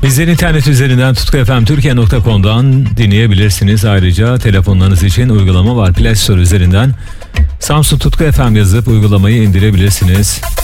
Bizleri internet üzerinden tutkufmtürkiye.com'dan dinleyebilirsiniz. Ayrıca telefonlarınız için uygulama var. Play Store üzerinden Samsung Tutku FM yazıp uygulamayı indirebilirsiniz.